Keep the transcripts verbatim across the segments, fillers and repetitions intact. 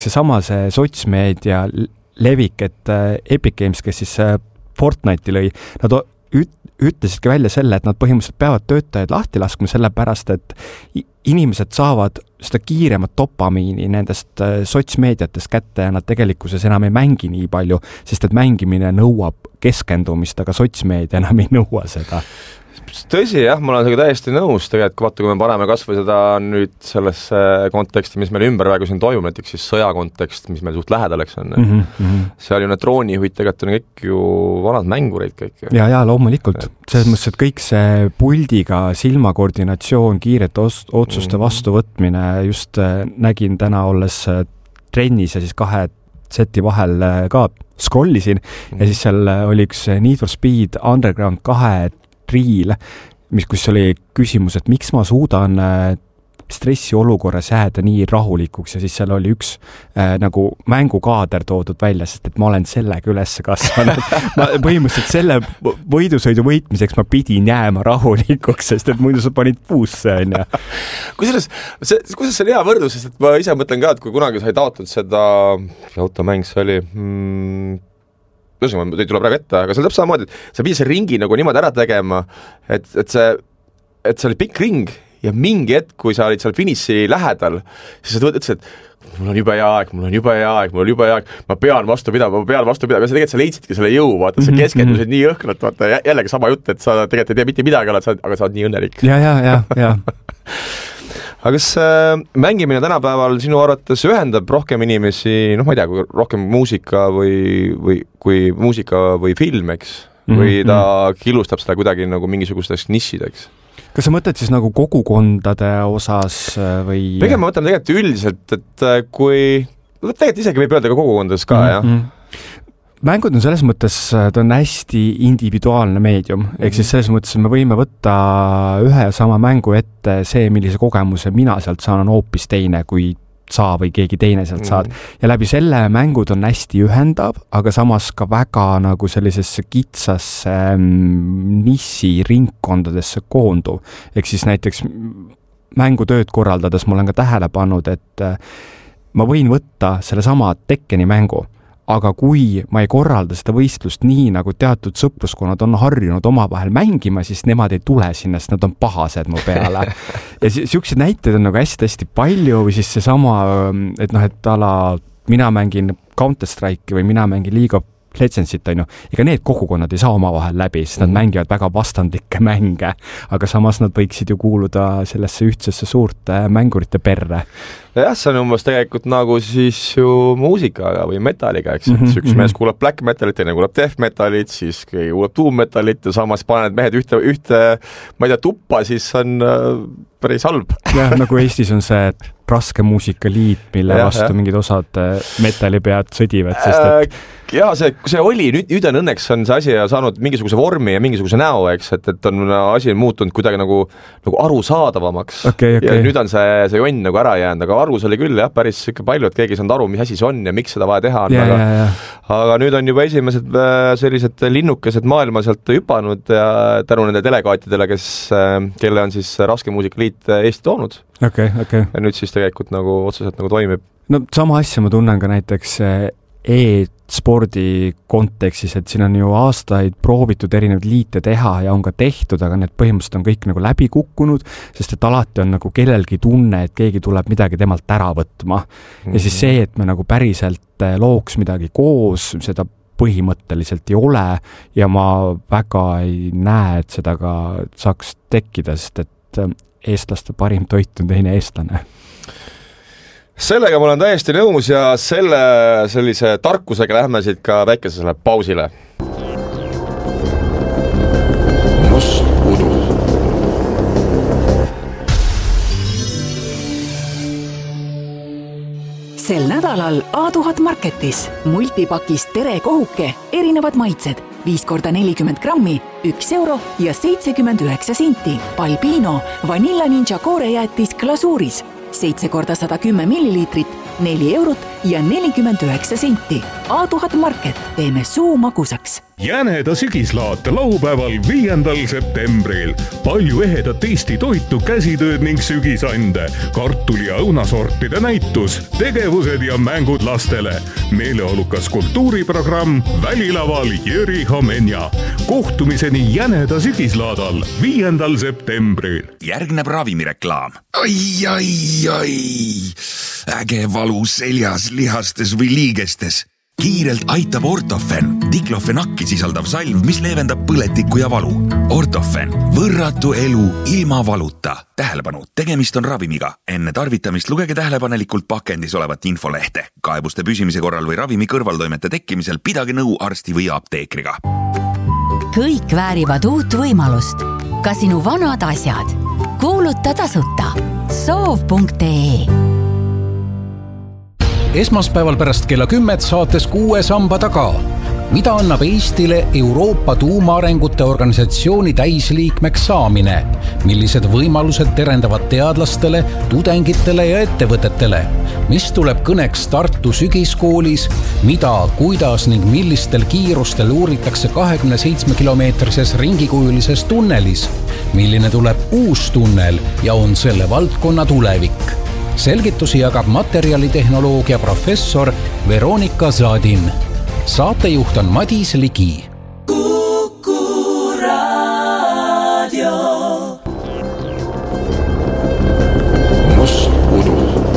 seesama see sotsmeedia levik, et Epic Games, kes siis Fortnite'i lõi, nad üt- ütlesidki välja selle, et nad põhimõtteliselt peavad töötajaid lahti laskma sellepärast, et inimesed saavad seda kiiremat dopamiini nendest sotsmeediatest kätte ja nad tegelikkuses enam ei mängi nii palju, sest et mängimine nõuab keskendumist, aga sotsmeedia enam ei nõua seda. Tõsi, jah, ma olen sellega täiesti nõus, tegelikult kui vaata, kui me paneme kas või seda nüüd sellesse konteksti, mis meil ümber praegu siin toimub, näiteks siis sõja kontekst, mis meil suht lähedal, eks on, mm -hmm. seal ju need droonijuhid tegelikult on kõik ju vanad mängureid kõik. Ja, ja loomulikult, selles mõttes, et kõik see puldiga silmakoordinatsioon, kiirete otsuste vastuvõtmine, just nägin täna olles trennis ja siis kahe seti vahel ka scrollisin mm -hmm. ja siis seal oli üks Need for Speed Underground kahe riil, mis, kus oli küsimus, et miks ma suudan stressi olukorras jääda nii rahulikuks ja siis seal oli üks äh, nagu mängukaader toodud välja, sest et ma olen sellega üles kasvanud. ma põhimõtteliselt selle võidusõidu võitmiseks ma pidin jääma rahulikuks, sest et muidu sa panid puusse, on ju. Kusjuures, see, kuidas see on hea võrdlus, sest et ma ise mõtlen ka, et kui kunagi sai taotud seda automäng, see oli hmm, ühesõnaga, ei tule praegu ette, aga see on täpselt samamoodi, et sa pidid see ringi nagu niimoodi ära tegema, et, et see, et see oli pikk ring ja mingi hetk, kui sa olid seal finiši lähedal, siis sa ütlesid, et mul on jube hea aeg, mul on jube hea aeg, mul on jube hea aeg, ma pean vastu pidama, ma pean vastu pidama, ja sa tegelikult sa leidsidki selle jõu, vaata, sa keskendusid nii õhkralt, vaata, jällegi sama jutt, et sa tegelikult ei tea mitte midagi, aga sa oled nii õnnelik. Ja, ja, ja, ja. Aga kas äh, mängimine tänapäeval sinu arvates ühendab rohkem inimesi, noh ma ei tea, kui rohkem muusika või, või kui muusika või film, eks? Või ta mm-hmm. killustab seda kuidagi nagu mingisugusteks nišideks? Kas sa mõtled siis nagu kogukondade osas või? Pigem ma mõtlen tegelikult üldiselt, et kui, tegelikult isegi võib öelda ka kogukondades ka, mm-hmm. jah? Mängud on selles mõttes, ta on hästi individuaalne meedium, ehk siis selles mõttes me võime võtta ühe ja sama mängu ette, see, millise kogemuse mina sealt saan, on hoopis teine, kui sa või keegi teine sealt saad. Mm. Ja läbi selle mängud on hästi ühendav, aga samas ka väga nagu sellisesse kitsasse nissi ringkondadesse koonduv. Ehk siis näiteks mängutööd korraldades ma olen ka tähele pannud, et ma võin võtta selle sama Tekkeni mängu, aga kui ma ei korralda seda võistlust nii, nagu teatud sõpruskonnad on harjunud omavahel mängima, siis nemad ei tule sinna, sest nad on pahased mu peale. Ja siuksed näited on nagu hästi-hästi palju või siis see sama, et noh, et ala mina mängin Counter-Strike'i või mina mängin League of Legendsit, on ju, ega need kogukonnad ei saa omavahel läbi, sest nad mm. mängivad väga vastandlikke mänge, aga samas nad võiksid ju kuuluda sellesse ühtsesse suurte mängurite perre. Jah, see on umbes tegelikult nagu siis ju muusikaga või metaliga, eks, mm-hmm. üks mees kuulab black metalit, teine kuulab death metalit, siis keegi kuulab doom metalit ja samas paned mehed ühte, ühte ma ei tea, tuppa, siis on äh, päris halb. Jah, nagu Eestis on see raske muusikaliit, mille ja, vastu ja. Mingid osad metallipead sõdivad, sest et ja see, see oli, nüüd, nüüd on õnneks on see asi saanud mingisuguse vormi ja mingisuguse näo, eks, et, et on asi on muutunud kuidagi nagu, nagu arusaadavamaks okay, okay. ja nüüd on see, see jonn nagu ära jäänud, aga arvus oli küll jah, päris palju, et keegi ei saanud aru, mis asi see on ja miks seda vaja teha on, ja, aga, ja, ja. aga nüüd on juba esimesed sellised linnukesed maailma sealt hüpanud ja tänu nende delegaatidele, kes, kelle on siis Raske Muusikaliit Eesti toonud. Okay, okay. Ja nüüd siis tegelikult nagu otseselt nagu toimib. No sama asja ma tunnen ka näiteks e-spordi kontekstis, et siin on ju aastaid proovitud erinevaid liite teha ja on ka tehtud, aga need põhimõtteliselt on kõik nagu läbi kukkunud, sest et alati on nagu kellelgi tunne, et keegi tuleb midagi temalt ära võtma. Mm-hmm. Ja siis see, et me nagu päriselt looks midagi koos, seda põhimõtteliselt ei ole ja ma väga ei näe, et seda ka saaks tekkida, sest et eestlaste parim toit on teine eestlane. Sellega ma olen täiesti nõus ja selle sellise tarkusega lähme siit ka väikesele pausile. Must udu. Sel nädalal A tuhat Marketis multipakis tere kohuke, erinevad maitsed, viis korda nelikümmend grammi, üks euro ja seitsekümmend üheksa senti. Palbino Vanilla Ninja koorejäätis glasuuris, seitse korda sada kümme milliliitrit, neli eurot ja nelikümmend üheksa senti. A tuhat Market, teeme suu magusaks. Jäneda sügislaat laupäeval viiendal septembril. Palju ehedat Eesti toitu, käsitööd ning sügisande, kartuli ja õunasortide näitus, tegevused ja mängud lastele. Meeleolukas kultuuriprogramm Välilaval Jüri Homenja. Kohtumiseni Jäneda sügislaadal viiendal septembril. Järgneb ravimireklaam. Ai, ai, ai. Äge valu seljas, lihastes või liigestes. Kiirelt aitab Ortofen, diklofenakki sisaldav salv, mis leevendab põletikku ja valu. Ortofen, võrratu elu ilma valuta. Tähelepanu, tegemist on ravimiga. Enne tarvitamist lugege tähelepanelikult pakendis olevat infolehte. Kaebuste püsimise korral või ravimi kõrvaltoimete tekkimisel pidage nõu arsti või apteekriga. Kõik väärivad uut võimalust. Ka sinu vanad asjad. Kuuluta tasuta. soov punkt ee Esmaspäeval pärast kella kümmet saates kuue samba taga. Mida annab Eestile Euroopa tuumaarengute organisatsiooni täisliikmeks saamine? Millised võimalused terendavad teadlastele, tudengitele ja ettevõtetele? Mis tuleb kõneks Tartu sügiskoolis? Mida, kuidas ning millistel kiirustel uuritakse kahekümne seitsme kilomeetrises ringikujulises tunnelis? Milline tuleb uus tunnel ja on selle valdkonna tulevik? Selgitusi jagab materjalitehnoloogia professor Veronika Zadin. Saatejuht on Madis Ligi. Kuku Raadio. Must udu.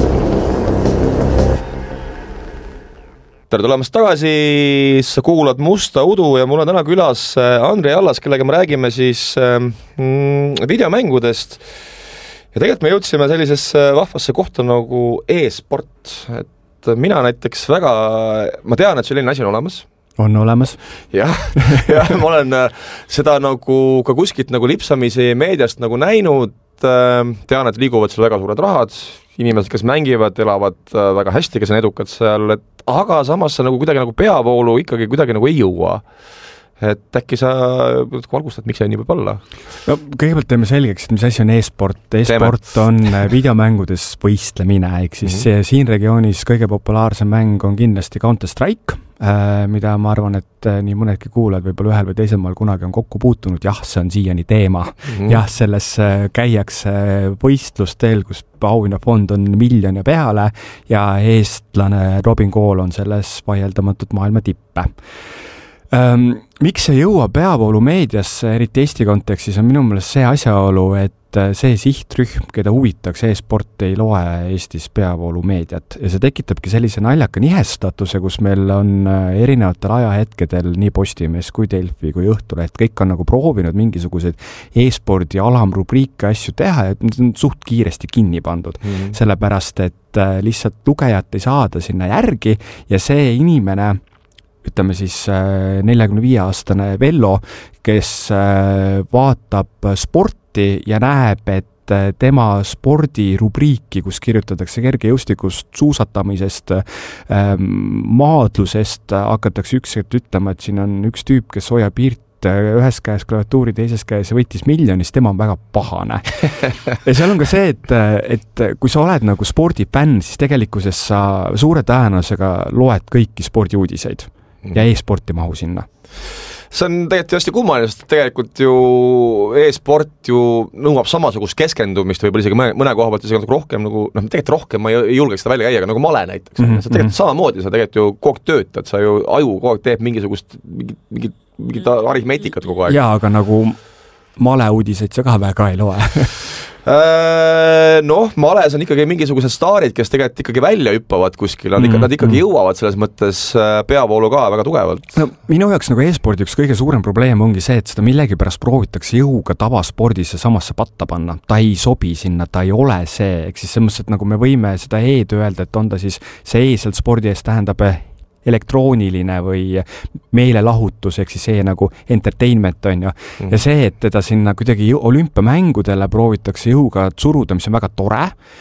Tere tulemast tagasi, sa kuulad Musta udu ja mul on täna külas Andrei Allas, kellega me räägime siis mm, videomängudest. Ja tegelikult me jõudsime sellisesse vahvasse kohta nagu e-sport, et mina näiteks väga, ma tean, et selline asi on olemas. On olemas. Jah, ja ma olen seda nagu ka kuskilt nagu lipsamisi meediast nagu näinud, tean, et liiguvad seal väga suured rahad, inimesed, kes mängivad, elavad väga hästi, kes on edukad seal, et aga samas sa nagu kuidagi nagu peavoolu ikkagi kuidagi nagu ei jõua. Et äkki sa valgustad, miks see nii võib olla? No, kõigepealt teeme selgeks, et mis asi on e-sport. E-sport on videomängudes võistlemine, ehk siis mm-hmm. siin regioonis kõige populaarsem mäng on kindlasti Counter-Strike, mida ma arvan, et nii mõnedki kuulajad võib-olla ühel või teisel maal kunagi on kokku puutunud. Jah, see on siiani teema. Mm-hmm. Jah, selles käiakse võistlustel, kus auhinnafond on miljon ja peale ja eestlane Robin Kool on selles vaieldamatult maailma tippe. Ähm, miks see jõuab peavoolu meediasse, eriti Eesti kontekstis, on minu meelest see asjaolu, et see sihtrühm, keda huvitaks e-sport, ei loe Eestis peavoolu meediat ja see tekitabki sellise naljaka nihestatuse, kus meil on erinevatel ajahetkedel nii Postimees kui Delfi kui Õhtuleht, kõik on nagu proovinud mingisuguseid e-spordi alamrubriike asju teha ja need on suht kiiresti kinni pandud, mm-hmm. sellepärast et lihtsalt lugejat ei saada sinna järgi ja see inimene ütleme siis neljakümne viie aastane Vello, kes vaatab sporti ja näeb, et tema spordirubriiki, kus kirjutatakse kergejõustikust, suusatamisest, maadlusest, hakatakse ükskord ütlema, et siin on üks tüüp, kes hoiab piirt ühes käes klaviatuuri, teises käes ja võttis miljonis, tema on väga pahane. Ja seal on ka see, et, et kui sa oled nagu spordifänn, siis tegelikkuses sa suure tõenäosusega loed kõiki spordiuudiseid ja e-sporti mahu sinna. See on tegelikult hästi kummaline, sest tegelikult ju e-sport ju nõuab samasugust keskendumist, võib-olla isegi mõne, mõne koha pealt isegi natuke rohkem nagu, noh, tegelikult rohkem ma ei julgeks seda välja käia, aga nagu male näiteks. Mm-hmm. Sa tegelikult samamoodi, sa tegelikult ju kogu aeg töötad, sa ju aju kogu aeg teeb mingisugust, mingit, mingit, mingit aritmeetikat kogu aeg. Jaa, aga nagu male uudiseid sa ka väga ei loe. Noh, males on ikkagi mingisugused staarid, kes tegelikult ikkagi välja hüppavad kuskil, nad, ikka, nad ikkagi jõuavad selles mõttes peavoolu ka väga tugevalt. No, minu jaoks nagu e-spordi üks kõige suurem probleem ongi see, et seda millegipärast proovitakse jõuga tavaspordisse samasse patta panna. Ta ei sobi sinna, ta ei ole see, eks siis selles mõttes, et nagu me võime seda e-d öelda, et on ta siis see e sealt spordi eest tähendab elektrooniline või meelelahutus, ehk siis see nagu entertainment on ju. Mm. Ja see, et teda sinna kuidagi olümpiamängudele proovitakse jõuga suruda, mis on väga tore,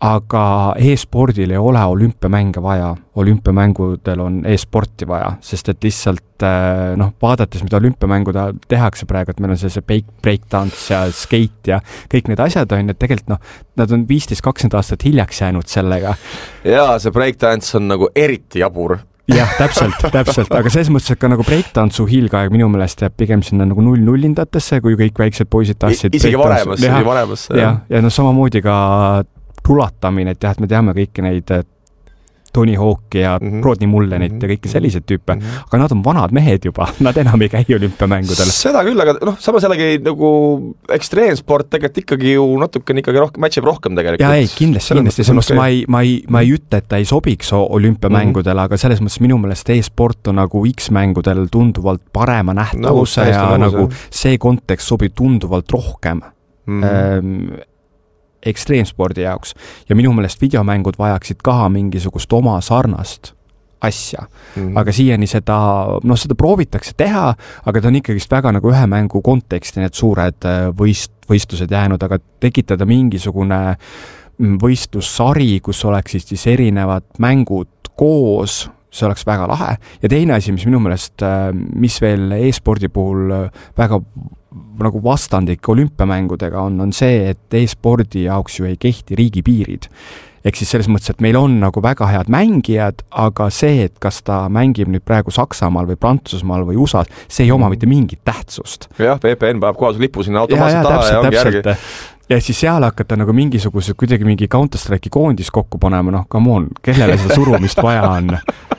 aga e-spordil ei ole olümpiamänge vaja, olümpiamängudel on e-sporti vaja, sest et lihtsalt noh, vaadates, mida olümpiamänguda tehakse praegu, et meil on see, see breakdance ja skate ja kõik need asjad on, et tegelikult noh, nad on viisteist kakskümmend aastat hiljaks jäänud sellega. Jaa, see breakdance on nagu eriti jabur. jah, täpselt, täpselt, aga selles mõttes, et ka nagu breakdantsu hiilgaeg minu meelest jääb pigem sinna nagu null-nullindatesse, kui kõik väiksed poisid tahtsid. Isegi varemas, isegi varemas. Ja, ja noh, samamoodi ka rulatamine, et jah, et me teame kõiki neid Tony Hawk'i ja mm -hmm. Rodney Mullenit mm -hmm. ja kõiki sellised tüüpe, mm -hmm. aga nad on vanad mehed juba, nad enam ei käi olümpiamängudel. Seda küll, aga noh, samas jällegi nagu ekstreemsport tegelikult ikkagi ju natuke ikkagi rohkem, matchib rohkem tegelikult. Ja ei, kindlasti, kindlasti, selles mõttes ma ei, ma ei, ma ei ütle, et ta ei sobiks olümpiamängudel, mm -hmm. aga selles mõttes minu meelest e-sport on nagu X-mängudel tunduvalt parema nähtavuse no, ja nagu jah. See kontekst sobib tunduvalt rohkem mm -hmm. ähm, ekstreemspordi jaoks ja minu meelest videomängud vajaksid ka mingisugust oma sarnast asja. Mm-hmm. Aga siiani seda, noh, seda proovitakse teha, aga ta on ikkagist väga nagu ühe mängu konteksti need suured võist, võistlused jäänud, aga tekitada mingisugune võistlussari, kus oleksid siis erinevad mängud koos, see oleks väga lahe. Ja teine asi, mis minu meelest, mis veel e-spordi puhul väga nagu vastandik olümpiamängudega on, on see, et e-spordi jaoks ju ei kehti riigipiirid. Ehk siis selles mõttes, et meil on nagu väga head mängijad, aga see, et kas ta mängib nüüd praegu Saksamaal või Prantsusmaal või U S A-s, see ei oma mitte mingit tähtsust. Jah, V P N paneb kohas lipu sinna automaatselt taha ja ongi järgi. Ja siis seal hakata nagu mingisugused, kuidagi mingi Counter-Strike'i koondis kokku panema, noh, come on, kellele seda surumist vaja on?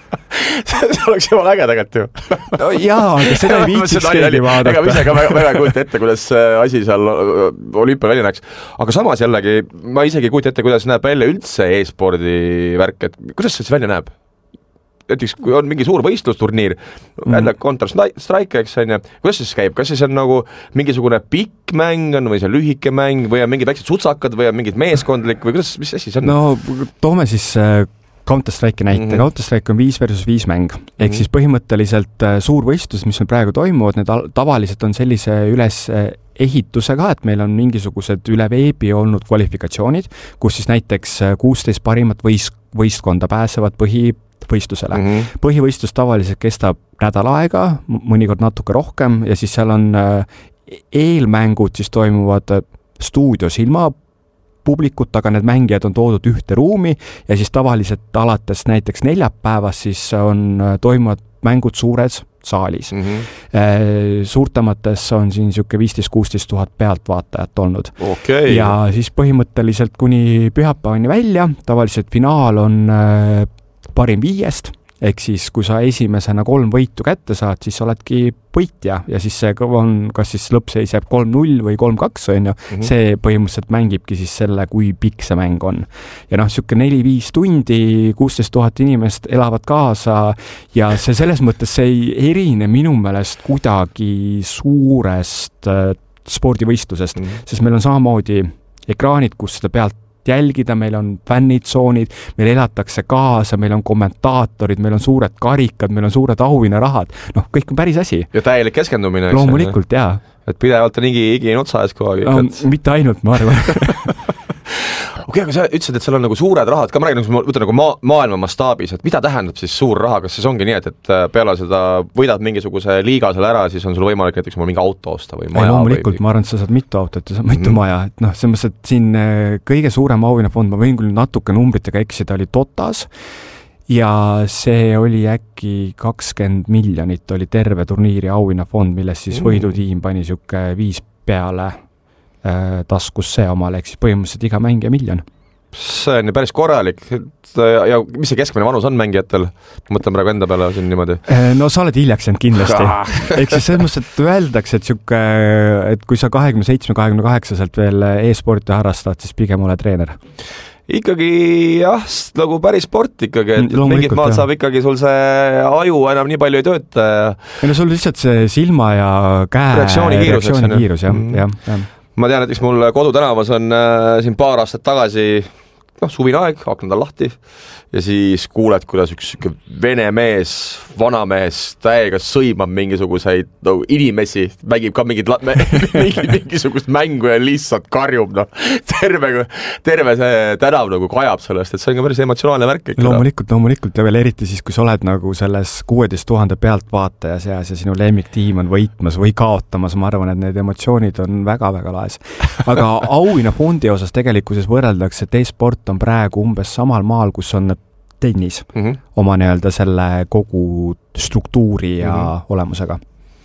see oleks juba äge tegelikult ju. No jaa, aga seda ei viitsiks keegi vaadata. Ega ise ka väga, väga kuulta ette, kuidas asi seal olümpia välja näeks. Aga samas jällegi, ma isegi kuulta ette, kuidas näeb välja üldse e-spordi värk, et kuidas see välja näeb? Näiteks, kui on mingi suur võistlusturniir, mm. jälle Counter-Strike, eks on ja, kuidas siis käib? Kas siis on nagu mingisugune pikk mäng on või see lühike mäng või on mingid väiksed sutsakad või on mingid meeskondlik või kuidas, mis asi see on? No toome siis Counter-Strike'i näite. Mm-hmm. Counter-Strike on viis versus viis mäng. Ehk mm-hmm. siis põhimõtteliselt suur võistlus, mis meil praegu toimuvad, need tavaliselt on sellise üles ehitusega, et meil on mingisugused üle veebi olnud kvalifikatsioonid, kus siis näiteks kuusteist parimat võist, võistkonda pääsevad põhivõistlusele. Mm-hmm. Põhivõistlus tavaliselt kestab nädal aega, mõnikord natuke rohkem ja siis seal on eelmängud, siis toimuvad stuudios ilma publikut, aga need mängijad on toodud ühte ruumi ja siis tavaliselt alates näiteks neljapäevas siis on toimuvad mängud suures saalis. Mm-hmm. Suurtamates on siin siuke viisteist kuusteist tuhat pealtvaatajat olnud. Okay. Ja siis põhimõtteliselt kuni pühapäevani välja, tavaliselt finaal on parim viiest, ehk siis kui sa esimesena kolm võitu kätte saad, siis oledki võitja ja siis see on, kas siis lõppseis jääb kolm null või kolm kaks on ju, mm-hmm. see põhimõtteliselt mängibki siis selle, kui pikk see mäng on. Ja noh, siuke neli viis tundi, kuusteist tuhat inimest elavad kaasa ja see selles mõttes see ei erine minu meelest kuidagi suurest äh, spordivõistlusest, mm-hmm. sest meil on samamoodi ekraanid, kus seda pealt jälgida, meil on fännitsoonid, meil elatakse kaasa, meil on kommentaatorid, meil on suured karikad, meil on suured auhinnarahad, noh, kõik on päris asi. Ja täielik keskendumine. Loomulikult, jaa. Et pidevalt on higi, higi otsa ees kogu no, et... mitte ainult, ma arvan. Okei, okay, aga sa ütlesid, et seal on nagu suured rahad, ka ma räägin nagu, nagu maa, maailma mastaabis, et mida tähendab siis suur raha, kas siis ongi nii, et, et peale seda võidad mingisuguse liiga seal ära, siis on sul võimalik näiteks mingi auto osta või maja? Ei, loomulikult, või... ma arvan, et sa saad mitu autot ja saad mitu mm. maja, et noh, selles mõttes, et siin kõige suurem auhinnafond, ma võin küll natuke numbritega eksida, oli Totas ja see oli äkki kakskümmend miljonit oli terve turniiri auhinnafond, milles siis mm. võidutiim pani siuke viis peale taskus see omale, ehk siis põhimõtteliselt iga mängija miljon. See on ju päris korralik. Ja, ja mis see keskmine vanus on mängijatel? Ma mõtlen praegu enda peale siin niimoodi. No sa oled hiljaks jäänud kindlasti. Ehk siis selles mõttes, et öeldakse, et, siuke, et kui sa kahekümne seitsme kahekümne kaheksaselt veel e-sporti harrastad, siis pigem ole treener. Ikkagi jah, nagu päris sport ikkagi, et mingit maal saab ikkagi sul see aju enam nii palju ei tööta. Ja no sul lihtsalt see silma ja käe reaktsiooni kiirus, reaktsiooni kiirus jah, mm. jah, jah. Ma tean, et mul kodutänavas on äh, siin paar aastat tagasi noh, suvine aeg, aknad on lahti ja siis kuuled, kuidas üks vene mees, vanamees täiega sõimab mingisuguseid no, inimesi, mängib ka mingid, mingi, mingisugust mängu ja lihtsalt karjub, noh, terve, terve see tänav nagu kajab sellest, et see on ka päris emotsionaalne värk. Loomulikult, loomulikult ja veel eriti siis, kui sa oled nagu selles kuueteist tuhande pealtvaataja seas ja sinu lemmiktiim on võitmas või kaotamas, ma arvan, et need emotsioonid on väga-väga laes. Aga auhinna fondi osas tegelikkuses võrreldakse, et e-sport on praegu umbes samal maal, kus on tennis mm -hmm. oma nii-öelda selle kogu struktuuri ja mm -hmm. olemusega.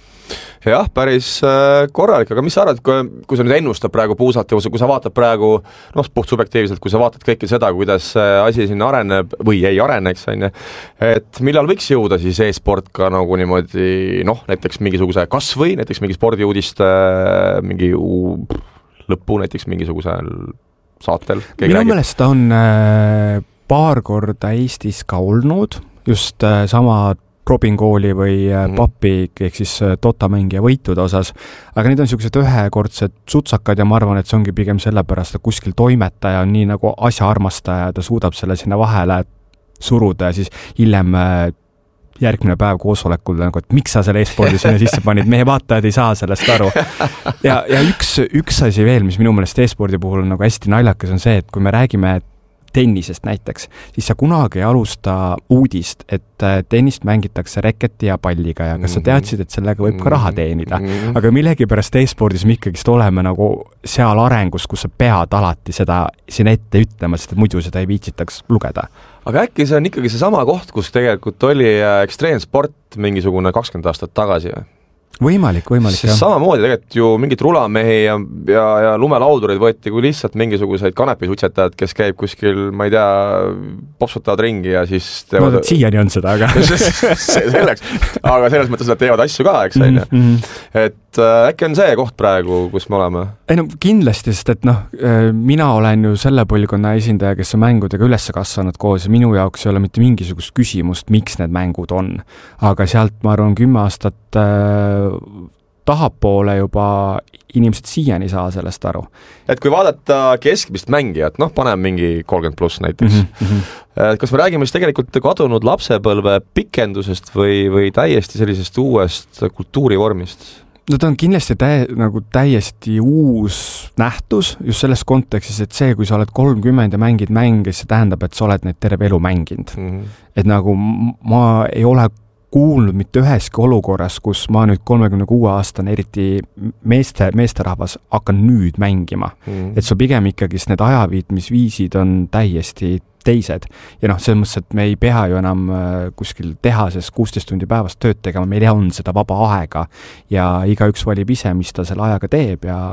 Jah, päris korralik, aga mis sa arvad, kui, kui sa nüüd ennustad praegu puusalt ja kui sa vaatad praegu, noh, puht subjektiivselt, kui sa vaatad kõike seda, kuidas asi siin areneb või ei arene, eks on, et millal võiks jõuda siis e-sport ka nagu niimoodi, noh, näiteks mingisuguse kasvõi, näiteks mingi spordiuudiste mingi uu, lõppu näiteks mingisugusel saatel? Minu meelest ta on äh, paar korda Eestis ka olnud, just äh, sama Robin Kooli või äh, mm. Pappi, ehk siis äh, totamängija võitude osas, aga need on niisugused ühekordsed sutsakad ja ma arvan, et see ongi pigem sellepärast, et kuskil toimetaja on nii nagu asjaarmastaja ja ta suudab selle sinna vahele suruda ja siis hiljem äh, järgmine päev koosolekul, nagu, et miks sa selle e-spordi sinna sisse panid, meie vaatajad ei saa sellest aru. Ja, ja üks, üks asi veel, mis minu meelest e-spordi puhul on nagu hästi naljakas, on see, et kui me räägime tennisest näiteks, siis sa kunagi ei alusta uudist, et tennist mängitakse reketi ja palliga ja kas sa teadsid, et sellega võib ka raha teenida. Aga millegipärast e-spordis me ikkagist oleme nagu seal arengus, kus sa pead alati seda sinna ette ütlema, sest muidu seda ei viitsitaks lugeda. Aga äkki see on ikkagi see sama koht, kus tegelikult oli ekstreemsport mingisugune kakskümmend aastat tagasi või? Võimalik, võimalik, jah. Samamoodi tegelikult ju mingid rulamehi ja, ja, ja lumelaudurid võeti kui lihtsalt mingisuguseid kanepisuitsetajad, kes käib kuskil, ma ei tea, popsutavad ringi ja siis teevad... No, siiani on seda, aga... selleks, aga selles mõttes nad teevad asju ka, eks, mm -hmm. et äh, äkki on see koht praegu, kus me oleme? Ei no kindlasti, sest et noh, mina olen ju selle põlvkonna esindaja, kes on mängudega üles kasvanud koos ja minu jaoks ei ole mitte mingisugust küsimust, miks need mängud on. Aga sealt, ma arvan, kümme aastat äh, tahapoole juba inimesed siiani saa sellest aru. Et kui vaadata keskmist mängijat, noh, paneme mingi kolmkümmend pluss näiteks, mm -hmm. kas me räägime siis tegelikult kadunud lapsepõlve pikendusest või, või täiesti sellisest uuest kultuurivormist? No ta on kindlasti täie, nagu täiesti uus nähtus just selles kontekstis, et see, kui sa oled kolmkümmend ja mängid mänge, see tähendab, et sa oled neid terve elu mänginud. Mm -hmm. Et nagu ma ei ole kuulnud mitte üheski olukorras, kus ma nüüd kolmekümne kuue aastane, eriti meeste, meesterahvas, hakkan nüüd mängima. Mm. Et su pigem ikkagist need ajaviitmisviisid on täiesti teised. Ja noh, selles mõttes, et me ei pea ju enam kuskil tehases kuusteist tundi päevast tööd tegema, meil on seda vaba aega ja igaüks valib ise, mis ta selle ajaga teeb ja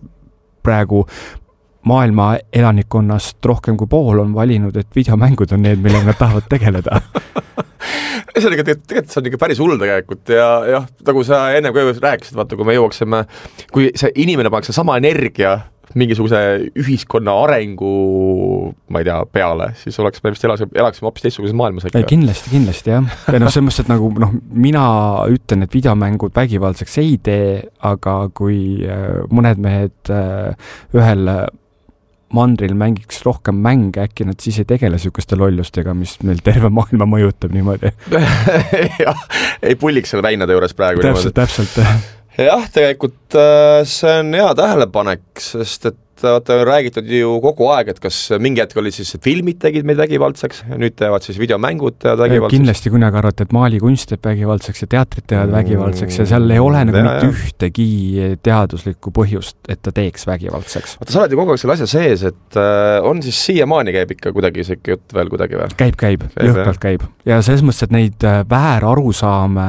praegu maailma elanikkonnast rohkem kui pool on valinud, et videomängud on need, millega nad tahavad tegeleda. see on ikka, tegelikult see on ikka päris hull tegelikult ja jah, nagu sa enne kui rääkisid, vaata, kui me jõuaksime, kui see inimene paneks sama energia mingisuguse ühiskonna arengu, ma ei tea, peale, siis oleks me vist elaksime, elaksime hoopis teistsuguses maailmas. Ei, kindlasti, kindlasti, jah. Ja noh, selles mõttes, et nagu noh, mina ütlen, et videomängud vägivaldseks ei tee, aga kui mõned mehed ühel mandril mängiks rohkem mänge, äkki nad siis ei tegele sükeste lollustega, mis meil terve maailma mõjutab niimoodi. jah, ei pulliks selle väinade juures praegu. Täpselt, täpselt. jah, tegelikult see on hea tähelepanek, sest et vaata, on räägitud ju kogu aeg, et kas mingi hetk olid siis filmid tegid meid vägivaldseks ja nüüd teevad siis videomängud teevad vägivaldseks. Kindlasti kunagi arvata, et maalikunst teeb vägivaldseks ja teatrid teevad vägivaldseks ja seal ei ole nagu ja, mitte ja. ühtegi teaduslikku põhjust, et ta teeks vägivaldseks. Vaata, sa oled ju kogu aeg selle asja sees, et äh, on siis siiamaani käib ikka kuidagi see jutt veel kuidagi või? Käib, käib, käib, jõhkralt käib. Ja selles mõttes, et neid väärarusaame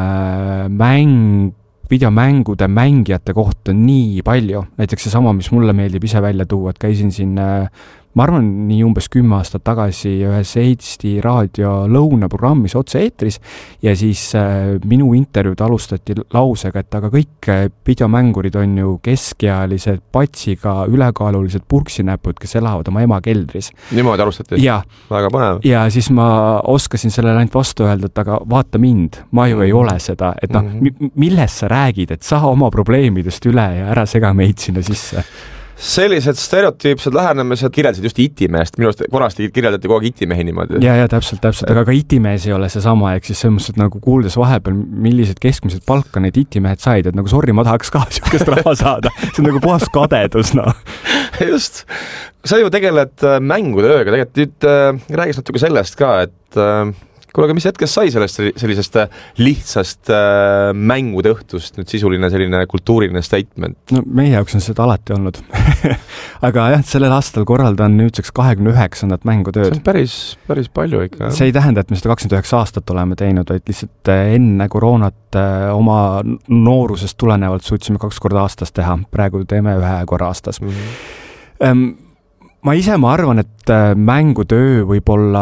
mäng videomängude mängijate kohta nii palju, näiteks see sama, mis mulle meeldib ise välja tuua, et käisin siin, ma arvan, nii umbes kümme aastat tagasi ühes Eesti raadio lõunaprogrammis otse-eetris ja siis äh, minu intervjuud alustati lausega, et aga kõik videomängurid on ju keskealised patsiga ülekaalulised purksinäpud, kes elavad oma ema keldris. Niimoodi alustati? Ja, väga põnev. Ja siis ma oskasin sellele ainult vastu öelda, et aga vaata mind, ma ju mm. ei ole seda, et noh, mm -hmm. milles sa räägid, et saa oma probleemidest üle ja ära sega meid sinna sisse. sellised stereotüüpsed lähenemised kirjeldasid just itimeest, minu arust korrasti kirjeldati kogu aeg itimehi niimoodi. Ja, ja täpselt, täpselt, aga ka itimees ei ole see sama, ehk siis selles mõttes, nagu kuuldes vahepeal, millised keskmised palka need itimehed said, et nagu sorry, ma tahaks ka siukest raha saada. See on nagu puhas kadedus, no. Just. Sa ju tegeled mängutööga, tegelikult nüüd äh, räägis natuke sellest ka, et äh, kuule, aga mis hetkest sai sellest sellisest lihtsast äh, mängude õhtust nüüd sisuline selline kultuuriline statement? No meie jaoks on seda alati olnud. Aga jah, sellel aastal korraldan nüüdseks kahekümne üheksandat mängutööd. See on päris, päris palju ikka. See ei tähenda, et me seda kakskümmend üheksa aastat oleme teinud, vaid lihtsalt enne koroonat oma noorusest tulenevalt suutsime kaks korda aastas teha. Praegu teeme ühe korra aastas. Mm-hmm. Ma ise ma arvan, et mängutöö võib olla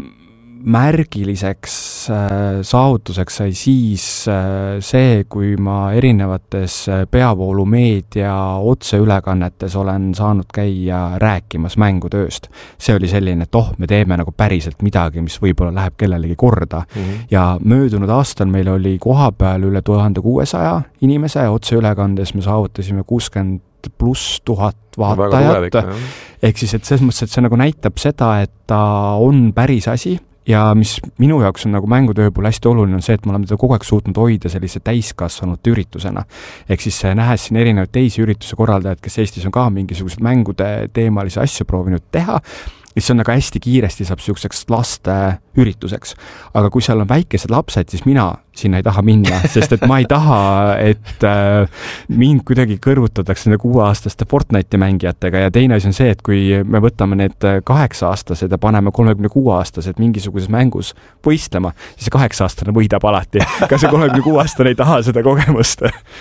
märgiliseks äh, saavutuseks sai siis äh, see, kui ma erinevates peavoolumeedia otseülekannetes olen saanud käia rääkimas mängutööst. See oli selline, et oh, me teeme nagu päriselt midagi, mis võib-olla läheb kellelegi korda. Mm-hmm. Ja möödunud aastal meil oli kohapeal üle tuhande kuuesaja inimese, otseülekandes me saavutasime kuuskümmend pluss tuhat vaatajat. Ehk siis, et selles mõttes, et see nagu näitab seda, et ta on päris asi. Ja mis minu jaoks on nagu mängutöö puhul hästi oluline on see, et me oleme teda kogu aeg suutnud hoida sellise täiskasvanud üritusena. Ehk siis nähes siin erinevaid teisi ürituse korraldajad, kes Eestis on ka mingisugused mängude teemalisi asju proovinud teha, mis on nagu hästi kiiresti saab siukseks laste ürituseks. Aga kui seal on väikesed lapsed, siis mina sinna ei taha minna, sest et ma ei taha, et äh, mind kuidagi kõrvutatakse nende kuueaastaste Fortnite'i mängijatega ja teine asi on see, et kui me võtame need kaheksa-aastased ja paneme kolmekümne kuue-aastased mingisuguses mängus võistlema, siis see kaheksa-aastane võidab alati. Ka see kolmekümne kuue-aastane ei taha seda kogemust.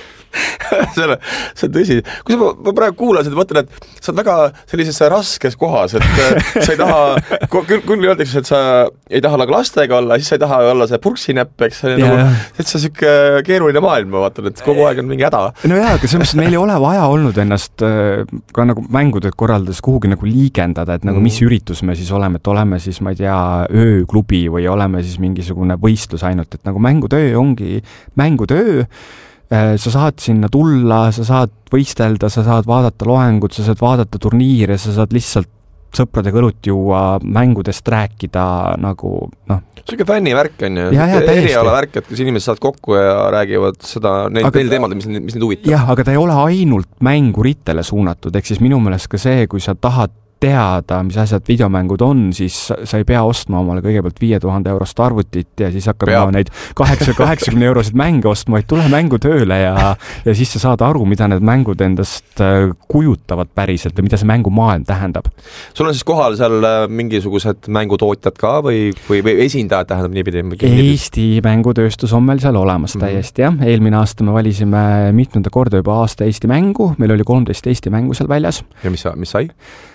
Selle, see on tõsi. Kui sa ma praegu kuulasin, et mõtlen, et sa oled väga sellises raskes kohas, et sa ei taha, küll, küll öeldakse, et sa ei taha nagu lastega olla, siis sa ei taha olla see purksinäpp, eks see nagu, et see siuke keeruline maailm, ma vaatan, et kogu aeg on mingi häda. No jaa, aga selles mõttes meil ei ole vaja olnud ennast ka nagu mängutööd korraldades kuhugi nagu liigendada, et nagu mis üritus me siis oleme, et oleme siis, ma ei tea, ööklubi või oleme siis mingisugune võistlus ainult, et nagu mängutöö ongi mängutöö. Sa saad sinna tulla, sa saad võistelda, sa saad vaadata loengut, sa saad vaadata turniire, sa saad lihtsalt sõpradega õlut juua, mängudest rääkida nagu, noh. Siuke fännivärk on ju, eriala värk, et kus inimesed saad kokku ja räägivad seda, neid aga, teemad, mis, mis neid huvitab. Jah, aga ta ei ole ainult mänguritele suunatud, ehk siis minu meelest ka see, kui sa tahad teada, mis asjad videomängud on, siis sa ei pea ostma omale kõigepealt viie tuhande eurost arvutit ja siis hakkad oma neid kaheksakümne eurosid mänge ostma, vaid tule mängu tööle ja, ja siis sa saad aru, mida need mängud endast kujutavad päriselt ja mida see mängumaailm tähendab. Sul on siis kohal seal mingisugused mängutootjad ka või, või, või esindajad tähendab niipidi? Eesti mängutööstus on meil seal olemas mm-hmm. täiesti, jah. Eelmine aasta me valisime mitmenda korda juba aasta Eesti mängu, meil oli kolmteist Eesti mängu seal väljas. Ja mis, mis sai?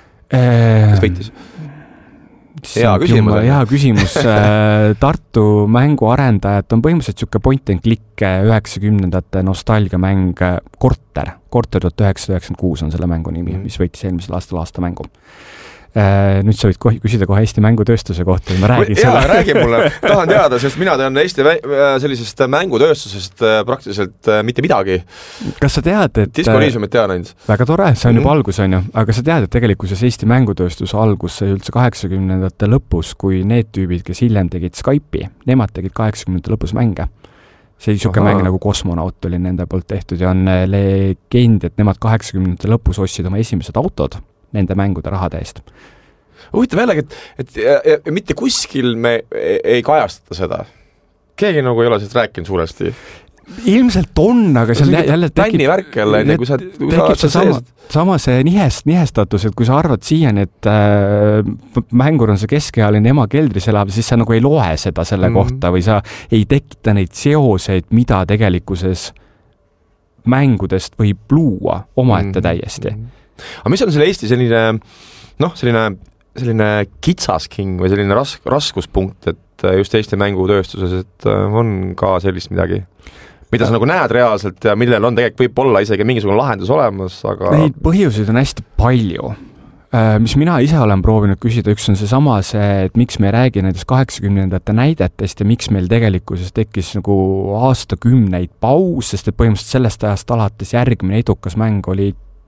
Kes võitis? Hea küsimus. Hea küsimus. Tartu mänguarendajad on põhimõtteliselt siuke point and click üheksakümnendate nostalgiamäng Korter. Korter tuhat üheksasada üheksakümmend kuus on selle mängu nimi, mis võitis eelmisel aastal aasta mängu. Nüüd sa võid kohe, küsida kohe Eesti mängutööstuse kohta ja ma räägin jaa, selle. Räägi mulle. Tahan teada, sest mina tean Eesti sellisest mängutööstusest praktiliselt mitte midagi. Kas sa tead, et... Diskoliisumit tean ainult. Väga tore, see on mm-hmm. juba algus, on ju. Aga sa tead, et tegelikkuses Eesti mängutööstuse algus sai üldse kaheksakümnendate lõpus, kui need tüübid, kes hiljem tegid Skype'i, nemad tegid kaheksakümnendate lõpus mänge. See siuke mäng nagu Kosmonaut oli nende poolt tehtud ja on legend, et nemad kaheksakümnendate lõpus ostsid oma esimesed autod nende mängude rahade eest. Huvitav jällegi, et, et ja, ja, mitte kuskil me ei, ei kajastata seda. Keegi nagu ei ole sellest rääkinud suuresti. Ilmselt on, aga seal jälle tekib, värk jälle, enne, kui sa, kui tekib see sama, sama see nihest, nihestatus, et kui sa arvad siiani, et äh, mängur on see keskealine ema keldris elab, siis sa nagu ei loe seda selle mm-hmm. kohta või sa ei tekita neid seoseid, mida tegelikkuses mängudest võib luua omaette mm-hmm. täiesti. Aga mis on selle Eesti selline, noh, selline, selline kitsasking või selline ras, raskuspunkt, et just Eesti mängutööstuses, et on ka sellist midagi, mida sa nagu näed reaalselt ja millel on tegelikult võib olla isegi mingisugune lahendus olemas, aga... Neid põhjuseid on hästi palju. Mis mina ise olen proovinud küsida, üks on see sama see, et miks me ei räägi nendest kaheksakümnendate näidetest ja miks meil tegelikkuses tekkis nagu aastakümneid paus, sest et põhimõtteliselt sellest ajast alates järgmine edukas mäng oli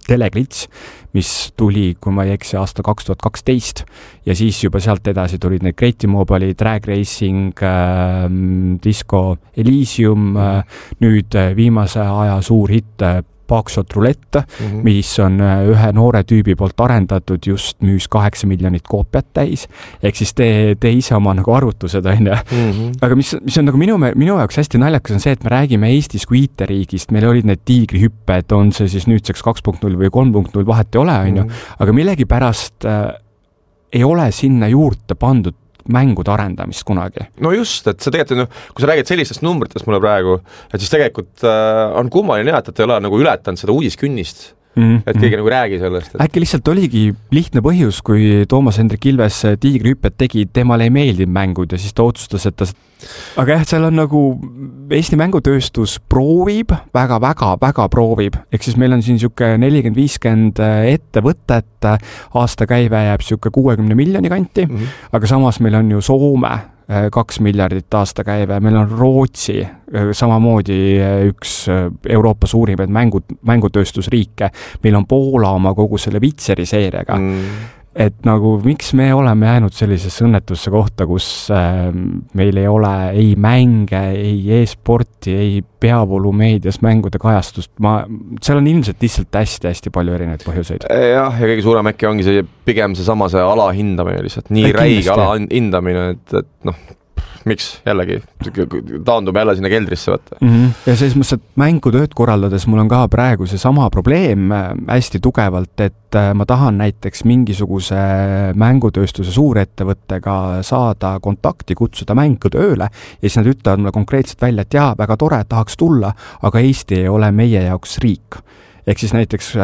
teleklits, mis tuli, kui ma ei eksi, aasta kaks tuhat kaksteist ja siis juba sealt edasi tulid need Great Mobile'i, Drag Racing, äh, Disco Elysium, äh, nüüd viimase aja suur hitt Backshot Roulette, mm-hmm. mis on ühe noore tüübi poolt arendatud, just müüs kaheksa miljonit koopiat täis, ehk siis te, te ise oma nagu arvutused on ja. Mm-hmm. Aga mis, mis on nagu minu, minu jaoks hästi naljakas on see, et me räägime Eestis kui I T-riigist, meil olid need tiigrihüpped, on see siis nüüdseks kaks punkt null või kolm punkt null, vahet ei ole, on ju, aga millegi pärast äh, ei ole sinna juurde pandud mängude arendamist kunagi. No just, et see tegelikult on, kui sa räägid sellistest numbritest mulle praegu, et siis tegelikult äh, on kummaline jah, et ei ole nagu ületanud seda uudiskünnist, mm-hmm. et keegi nagu räägi sellest. Et... äkki lihtsalt oligi lihtne põhjus, kui Toomas Hendrik Ilves tiigrihüpped tegi, temale ei meeldinud mängud ja siis ta otsustas, et ta... Aga jah, seal on nagu Eesti mängutööstus proovib, väga-väga-väga proovib. Ehk siis meil on siin siuke nelikümmend viiskümmend ettevõtet, aastakäive jääb siuke kuuekümne miljoni kanti, mm-hmm. aga samas meil on ju Soome kaks miljardit aastakäive, meil on Rootsi samamoodi üks Euroopa suurimaid mängu, mängutööstusriike, meil on Poola oma kogu selle Vitseri seeriaga. Mm. Et nagu miks me oleme jäänud sellisesse õnnetusse kohta, kus äh, meil ei ole ei mänge, ei e-sporti, ei peavoolumeedias mängude kajastust. Ma, seal on ilmselt lihtsalt hästi-hästi palju erinevaid põhjuseid. Jah, ja kõige suurem äkki ongi see pigem see sama see alahindamine lihtsalt, nii räige alahindamine, et, et noh, miks jällegi taandub jälle sinna keldrisse võtta. Mm-hmm. Ja selles mõttes, et mängutööd korraldades mul on ka praegu see sama probleem hästi tugevalt, et ma tahan näiteks mingisuguse mängutööstuse suurettevõttega saada kontakti, kutsuda mängu tööle ja siis nad ütlevad mulle konkreetselt välja, et jaa, väga tore, tahaks tulla, aga Eesti ei ole meie jaoks riik. Ehk siis näiteks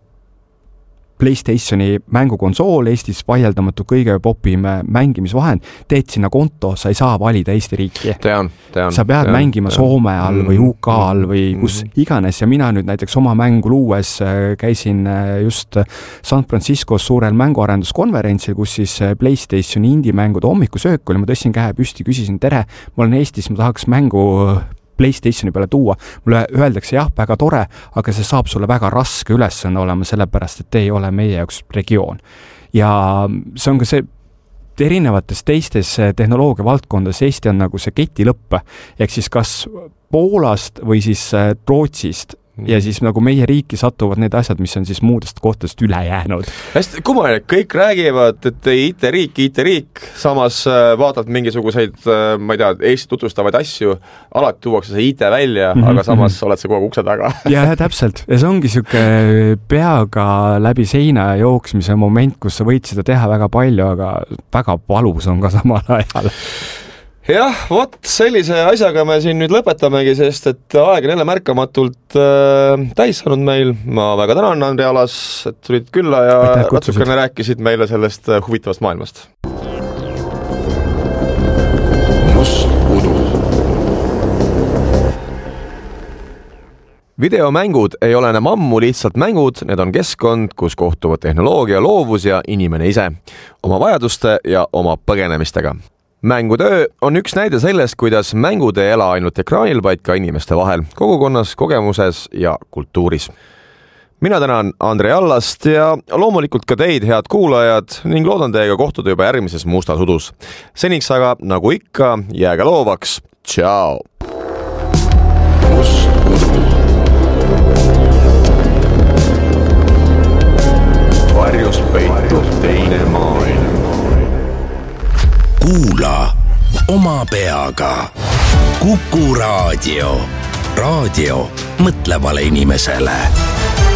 PlayStationi mängukonsool, Eestis vaieldamatu kõige popim mängimisvahend, teed sinna konto, sa ei saa valida Eesti riiki. Tean, tean. Sa pead tean, mängima tean. Soome all või U K all või kus iganes ja mina nüüd näiteks oma mängu luues käisin just San Franciscos suurel mänguarenduskonverentsil, kus siis PlayStationi indie-mängude hommikusöök oli, ma tõstsin käe püsti, küsisin, tere, ma olen Eestis, ma tahaks mängu PlayStationi peale tuua. Mulle öeldakse jah, väga tore, aga see saab sulle väga raske ülesanne olema, sellepärast, et ei ole meie jaoks regioon. Ja see on ka see erinevates teistes tehnoloogia valdkondades Eesti on nagu see keti lõpp, ehk siis kas Poolast või siis Rootsist ja siis nagu meie riiki satuvad need asjad, mis on siis muudest kohtadest üle jäänud. Hästi kummaline, kõik räägivad, et I T-riik, I T-riik, samas vaatad mingisuguseid, ma ei tea, Eesti tutvustavaid asju, alati tuuakse see I T välja, mm-hmm. aga samas oled sa kogu ukse taga. ja, ja täpselt, ja see ongi siuke peaga läbi seina jooksmise moment, kus sa võid seda teha väga palju, aga väga valus on ka samal ajal. Jah, vot sellise asjaga me siin nüüd lõpetamegi, sest et aeg on jälle märkamatult äh, täis saanud meil. Ma väga tänan, Andri Alas, et tulid külla ja natukene rääkisid meile sellest huvitavast maailmast. Must udu. Videomängud ei ole enam ammu lihtsalt mängud, need on keskkond, kus kohtuvad tehnoloogia, loovus ja inimene ise, oma vajaduste ja oma põgenemistega. Mängutöö on üks näide sellest, kuidas mängud ei ela ainult ekraanil, vaid ka inimeste vahel, kogukonnas, kogemuses ja kultuuris. Mina tänan Andrei Allast ja loomulikult ka teid, head kuulajad, ning loodan teiega kohtuda juba järgmises Mustas udus. Seniks aga, nagu ikka, jääge loovaks. Tšau! Must udu. Varjus peitub teine maailm. Kuula oma peaga. Kuku Raadio. Raadio mõtlevale inimesele.